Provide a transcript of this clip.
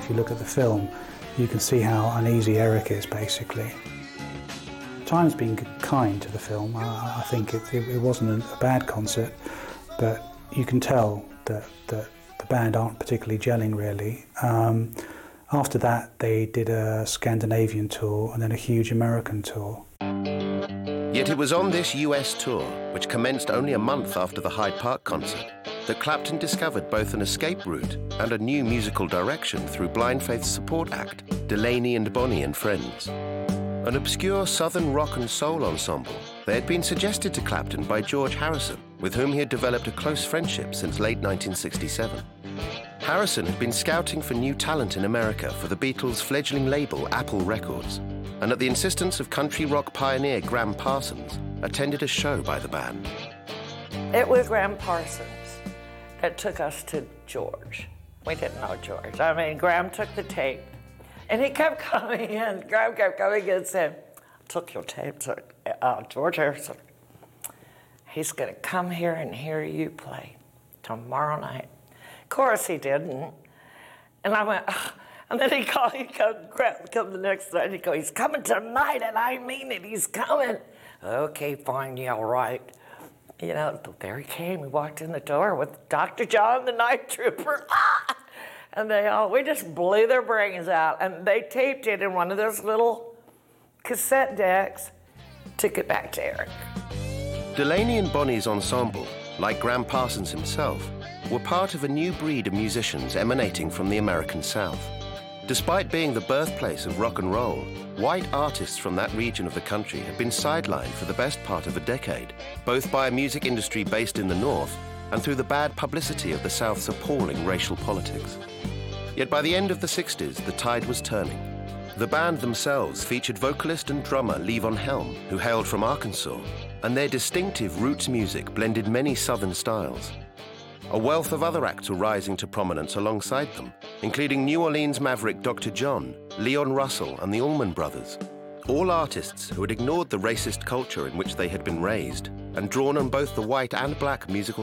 if you look at the film, you can see how uneasy Eric is, basically. Time's been kind to the film. I think it wasn't a bad concert, but you can tell that the band aren't particularly gelling, really. After that, they did a Scandinavian tour and then a huge American tour. Yet it was on this US tour, which commenced only a month after the Hyde Park concert, that Clapton discovered both an escape route and a new musical direction through Blind Faith's support act, Delaney and Bonnie and Friends. An obscure southern rock and soul ensemble, they had been suggested to Clapton by George Harrison, with whom he had developed a close friendship since late 1967. Harrison had been scouting for new talent in America for the Beatles' fledgling label Apple Records, and at the insistence of country rock pioneer Gram Parsons, attended a show by the band. It was Gram Parsons that took us to George. We didn't know George. I mean, Gram took the tape, and he kept coming in. Gram kept coming in and said, I took your tape to George Harrison. He's going to come here and hear you play tomorrow night. Of course he didn't. And I went, ugh. And then he come the next night, and he goes, he's coming tonight, and I mean it, he's coming. Okay, fine, yeah, all right. You know, there he came. He walked in the door with Dr. John the Night Trooper. Ah! And we just blew their brains out. And they taped it in one of those little cassette decks, took it back to Eric. Delaney and Bonnie's ensemble, like Gram Parsons himself, were part of a new breed of musicians emanating from the American South. Despite being the birthplace of rock and roll, white artists from that region of the country had been sidelined for the best part of a decade, both by a music industry based in the North and through the bad publicity of the South's appalling racial politics. Yet by the end of the 60s, the tide was turning. The band themselves featured vocalist and drummer Levon Helm, who hailed from Arkansas, and their distinctive roots music blended many Southern styles. A wealth of other acts were rising to prominence alongside them, including New Orleans maverick Dr. John, Leon Russell, and the Allman Brothers. All artists who had ignored the racist culture in which they had been raised and drawn on both the white and black musical